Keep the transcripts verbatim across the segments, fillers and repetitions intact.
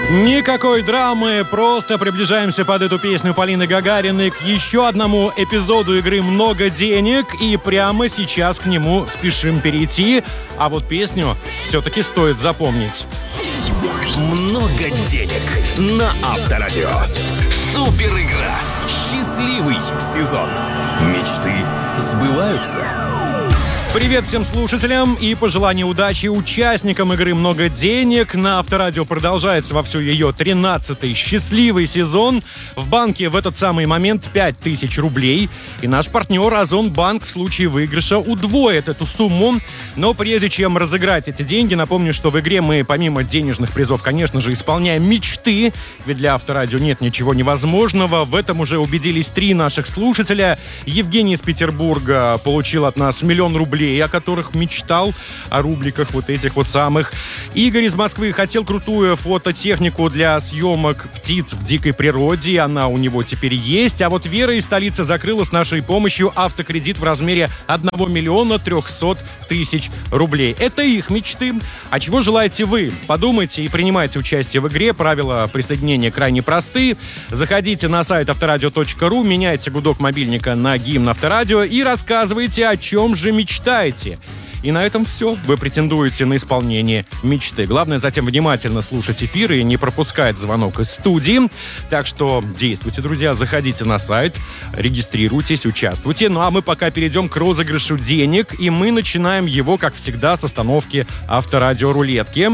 Никакой драмы, просто приближаемся под эту песню Полины Гагариной к еще одному эпизоду игры «Много денег», и прямо сейчас к нему спешим перейти, а вот песню все-таки стоит запомнить. Много денег на Авторадио. Супер игра. Счастливый сезон. Мечты сбываются. Привет всем слушателям и пожелание удачи участникам игры «Много денег». На Авторадио продолжается вовсю ее тринадцатый счастливый сезон. В банке в этот самый момент пять тысяч рублей. И наш партнер Озонбанк в случае выигрыша удвоит эту сумму. Но прежде чем разыграть эти деньги, напомню, что в игре мы помимо денежных призов, конечно же, исполняем мечты. Ведь для Авторадио нет ничего невозможного. В этом уже убедились три наших слушателя. Евгений из Петербурга получил от нас миллион рублей, о которых мечтал, о рубликах вот этих вот самых. Игорь из Москвы хотел крутую фототехнику для съемок птиц в дикой природе. Она у него теперь есть. А вот Вера из столицы закрыла с нашей помощью автокредит в размере одного миллиона трехсот тысяч рублей. Это их мечты. А чего желаете вы? Подумайте и принимайте участие в игре. Правила присоединения крайне просты. Заходите на сайт авторадио точка ру, меняйте гудок мобильника на гимн Авторадио и рассказывайте, о чем же мечтаете. И на этом все. Вы претендуете на исполнение мечты. Главное затем внимательно слушать эфир и не пропускать звонок из студии. Так что действуйте, друзья. Заходите на сайт, регистрируйтесь, участвуйте. Ну а мы пока перейдем к розыгрышу денег. И мы начинаем его, как всегда, с остановки Авторадио рулетки.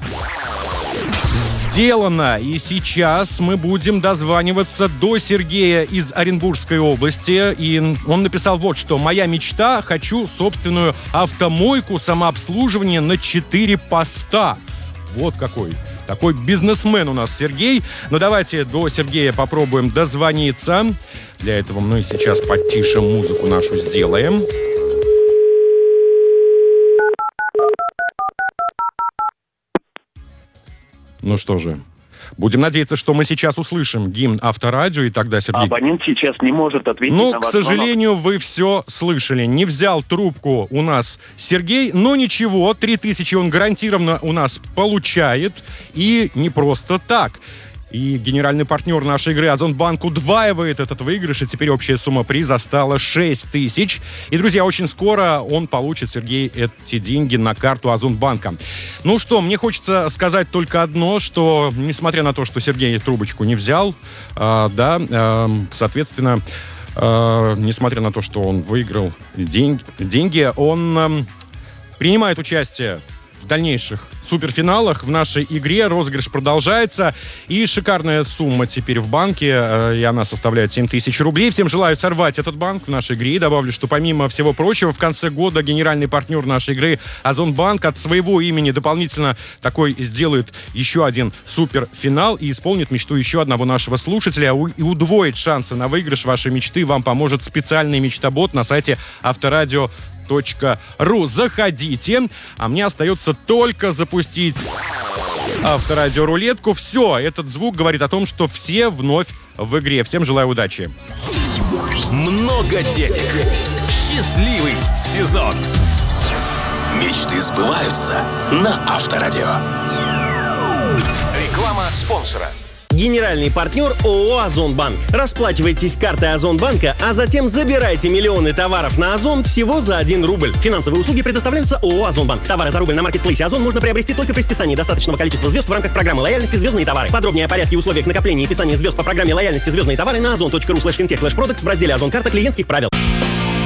Сделано. И сейчас мы будем дозваниваться до Сергея из Оренбургской области. И он написал вот что. «Моя мечта. Хочу собственную автомойку самообслуживания на четыре поста». Вот какой. Такой бизнесмен у нас Сергей. Но давайте до Сергея попробуем дозвониться. Для этого мы сейчас потише музыку нашу сделаем. Ну что же, будем надеяться, что мы сейчас услышим гимн Авторадио, и тогда Сергей... Абонент сейчас не может ответить ну, на ваш к сожалению, звонок. Вы все слышали. Не взял трубку у нас Сергей, но ничего, три тысячи он гарантированно у нас получает, и не просто так. И генеральный партнер нашей игры Озонбанк удваивает этот выигрыш, и теперь общая сумма приза стала шесть тысяч. И, друзья, очень скоро он получит, Сергей, эти деньги на карту Озонбанка. Ну что, мне хочется сказать только одно, что, несмотря на то, что Сергей трубочку не взял, э, да, э, соответственно, э, несмотря на то, что он выиграл день, деньги, он э, принимает участие в дальнейших суперфиналах в нашей игре. Розыгрыш продолжается. И шикарная сумма теперь в банке. И она составляет семь тысяч рублей. Всем желаю сорвать этот банк в нашей игре. И добавлю, что помимо всего прочего, в конце года генеральный партнер нашей игры Озонбанк от своего имени дополнительно такой сделает еще один суперфинал и исполнит мечту еще одного нашего слушателя. И удвоит шансы на выигрыш вашей мечты вам поможет специальный мечтобот на сайте авторадио точка ру. Заходите. А мне остается только запустить Авторадио рулетку. Все, этот звук говорит о том, что все вновь в игре. Всем желаю удачи. Много денег. Счастливый сезон. Мечты сбываются на Авторадио. Реклама спонсора. Генеральный партнер ООО «Озонбанк». Расплачивайтесь картой Озонбанка, а затем забирайте миллионы товаров на Озон всего за один рубль. Финансовые услуги предоставляются ООО «Озонбанк». Товары за рубль на маркетплейсе Озон можно приобрести только при списании достаточного количества звезд в рамках программы лояльности «Звездные товары». Подробнее о порядке и условиях накопления и списания звезд по программе лояльности «Звездные товары» на озон точка ру слэш финтех слэш продактс в разделе «Озон карта клиентских правил».